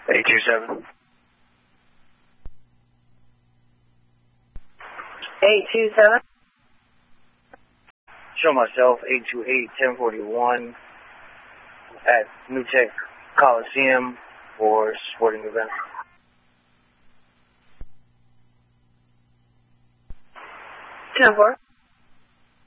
827. 827. Show myself 828-1041 at New Tech Coliseum for sporting event. 10-4.